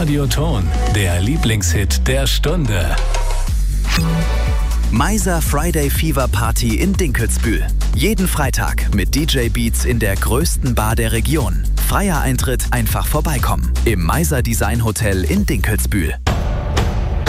Radioton, der Lieblingshit der Stunde. Meiser Friday Fever Party in Dinkelsbühl. Jeden Freitag mit DJ Beats in der größten Bar der Region. Freier Eintritt, einfach vorbeikommen. Im Meiser Design Hotel in Dinkelsbühl.